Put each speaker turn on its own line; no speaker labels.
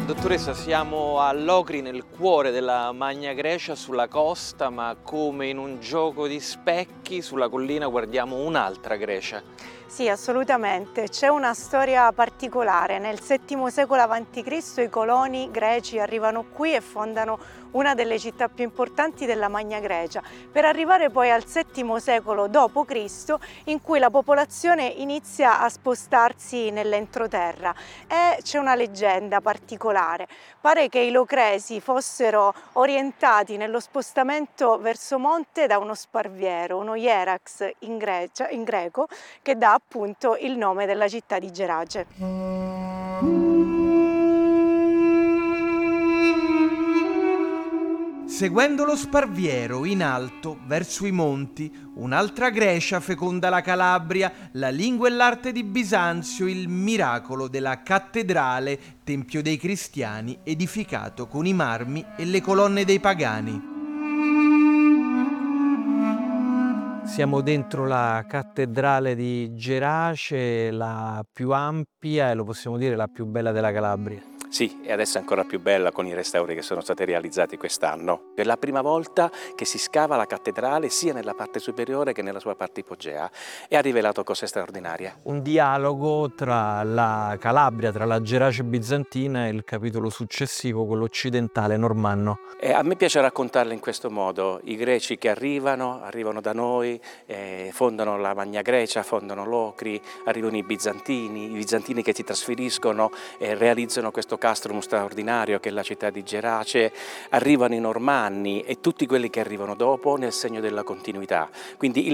Dottoressa, siamo a Locri, nel cuore della Magna Grecia, sulla costa, ma come in un gioco di specchi, sulla collina guardiamo un'altra Grecia.
Sì, assolutamente. C'è una storia particolare. Nel VII secolo a.C. i coloni greci arrivano qui e fondano una delle città più importanti della Magna Grecia, per arrivare poi al VII secolo d.C. in cui la popolazione inizia a spostarsi nell'entroterra e c'è una leggenda particolare. Pare che i locresi fossero orientati nello spostamento verso monte da uno sparviero, uno hierax in greco, che dà appunto il nome della città di Gerace.
Seguendo lo sparviero in alto verso i monti, un'altra Grecia feconda la Calabria, la lingua e l'arte di Bisanzio, il miracolo della cattedrale, tempio dei cristiani, edificato con i marmi e le colonne dei pagani.
Siamo dentro la cattedrale di Gerace, la più ampia e lo possiamo dire la più bella della Calabria.
Sì, e adesso è ancora più bella con i restauri che sono stati realizzati quest'anno. È la prima volta che si scava la cattedrale sia nella parte superiore che nella sua parte ipogea e ha rivelato cose straordinarie.
Un dialogo tra la Calabria, tra la Gerace bizantina e il capitolo successivo, quello occidentale normanno.
E a me piace raccontarla in questo modo. I greci che arrivano da noi, fondano la Magna Grecia, fondano Locri, arrivano i bizantini che si trasferiscono e realizzano questo castrum straordinario che è la città di Gerace, arrivano i normanni e tutti quelli che arrivano dopo nel segno della continuità. Quindi